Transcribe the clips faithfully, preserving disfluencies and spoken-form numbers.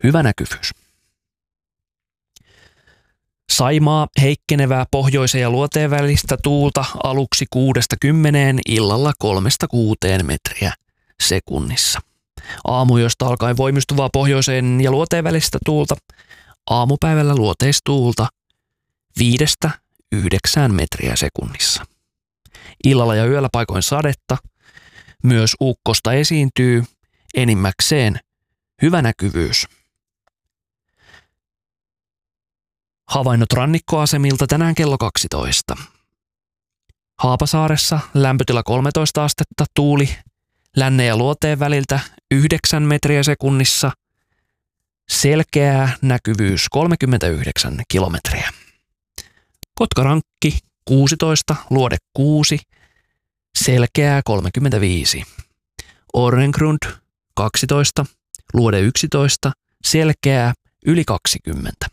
Hyvä näkyvyys. Saimaa heikkenevää pohjoisen ja luoteen välistä tuulta aluksi kuudesta kymmeneen, illalla kolmesta kuuteen metriä sekunnissa. Aamujosta alkaen voimistuvaa pohjoiseen ja luoteen välistä tuulta, aamupäivällä luoteistuulta viidestä yhdeksään metriä sekunnissa. Illalla ja yöllä paikoin sadetta, myös ukkosta esiintyy, enimmäkseen hyvä näkyvyys. Havainnot rannikkoasemilta tänään kello kaksitoista. Haapasaaressa lämpötila kolmetoista astetta, tuuli lännen ja luoteen väliltä yhdeksän metriä sekunnissa, selkeää näkyvyys kolmekymmentäyhdeksän kilometriä. Kotkarankki kuusitoista, luode kuusi, selkeää kolmekymmentäviisi. Orrengrund kaksitoista, luode yksitoista, selkeää yli kaksikymmentä.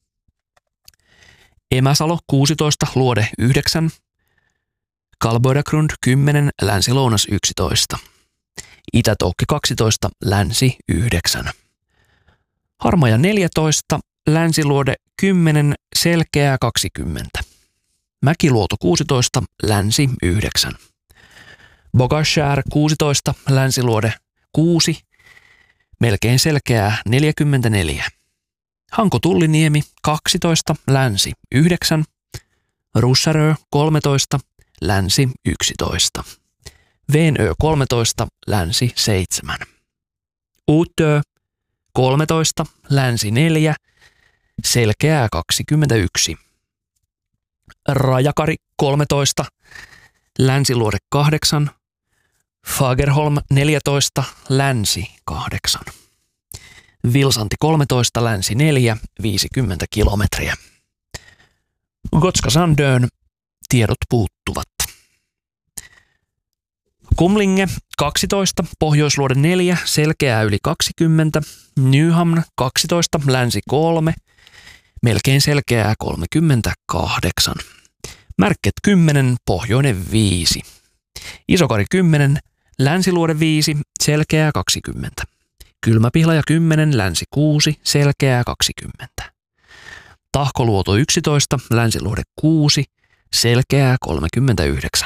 Emäsalo kuusitoista, luode yhdeksän, Kalboidagrund kymmenen, länsi-lounas yksitoista. Itätoukki kaksitoista, länsi yhdeksän. Harmaja neljätoista, länsiluode kymmenen, selkeää kaksikymmentä. Mäkiluoto kuusitoista, länsi yhdeksän. Bogashär kuusitoista, länsiluode kuusi, melkein selkeää neljäkymmentäneljä. Hanko Tulliniemi kaksitoista, länsi yhdeksän. Russarö kolmetoista, länsi yksitoista. Veenö kolmetoista, länsi seitsemän. Uutö kolmetoista, länsi neljä, selkeää kaksikymmentäyksi. Rajakari kolmetoista, länsiluode kahdeksan. Fagerholm neljätoista, länsi kahdeksan. Vilsanti kolmetoista, länsi neljä, viisikymmentä kilometriä. Gotska Sandön tiedot puuttuvat. Kumlinge kaksitoista, pohjoisluode neljä, selkeää yli kaksikymmentä. Nyhamn kaksitoista, länsi kolme, melkein selkeää kolmekymmentäkahdeksan. Märket kymmenen, pohjoinen viisi. Isokari kymmenen, länsiluode viisi, selkeää kaksikymmentä. Kylmäpihlaja kymmenen, länsi kuusi, selkeää kaksikymmentä. Tahkoluoto yksitoista, länsiluode kuusi, selkeää kolmekymmentäyhdeksän.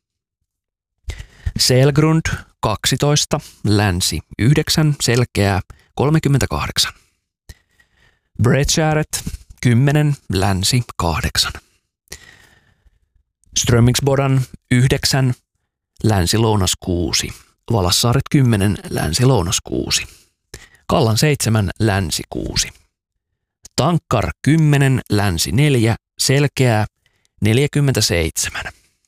Selgrund kaksitoista, länsi yhdeksän, selkeää kolmekymmentäkahdeksan. Bredskäret kymmenen, länsi kahdeksan. Strömingsbodan yhdeksän, länsi-lounas kuusi. Valassaaret kymmenen, länsi-lounas kuusi. Kallan seitsemän, länsi kuusi. Tankkar kymmenen, länsi neljä, selkeää neljäkymmentäseitsemän.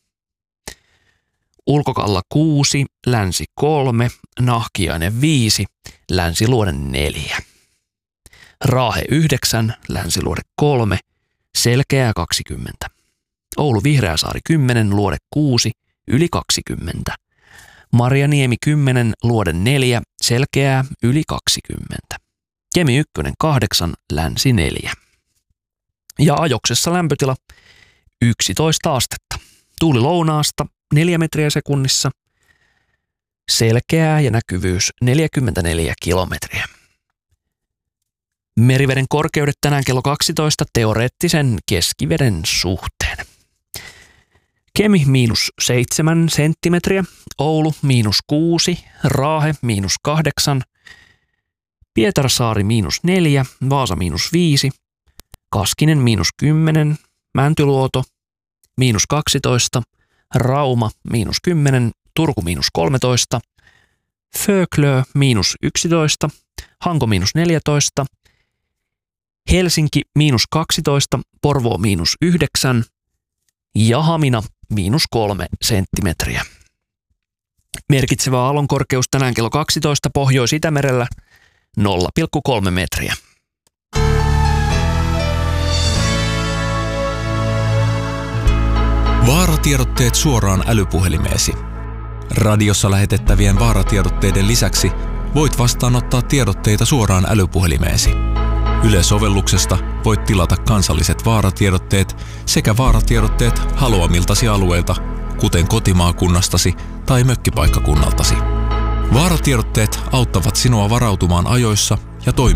Ulkokalla kuusi, länsi kolme, Nahkiainen viisi, länsiluode neljä. Raahe yhdeksän, länsiluode kolme, selkeää kaksikymmentä. Oulu Vihreäsaari kymmenen, luode kuusi, yli kaksikymmentä. Marjaniemi kymmenen, luode neljä, selkeää yli kaksikymmentä. Kemi yksi kahdeksan, länsi neljä. Ja Ajoksessa lämpötila yksitoista astetta. Tuuli lounaasta neljä metriä sekunnissa. Selkeää ja näkyvyys neljäkymmentäneljä kilometriä. Meriveden korkeudet tänään kello kaksitoista teoreettisen keskiveden suhteen. Kemi miinus seitsemän senttimetriä, Oulu miinus kuusi, Raahe miinus kahdeksan, Pietarsaari miinus neljä, Vaasa miinus viisi, Kaskinen miinus kymmenen, Mäntyluoto miinus kaksitoista, Rauma miinus kymmenen, Turku miinus kolmetoista, Föklö miinus yksitoista, Hanko miinus neljätoista, Helsinki miinus kaksitoista, Porvoo miinus yhdeksän ja Hamina miinus kolme senttimetriä. Merkitsevä aallonkorkeus tänään kello kaksitoista Pohjois-Itämerellä nolla pilkku kolme metriä. Vaaratiedotteet suoraan älypuhelimeesi. Radiossa lähetettävien vaaratiedotteiden lisäksi voit vastaanottaa tiedotteita suoraan älypuhelimeesi. Yle-sovelluksesta voit tilata kansalliset vaaratiedotteet sekä vaaratiedotteet haluamiltasi alueilta, kuten kotimaakunnastasi tai mökkipaikkakunnaltasi. Vaaratiedotteet auttavat sinua varautumaan ajoissa ja toimimaan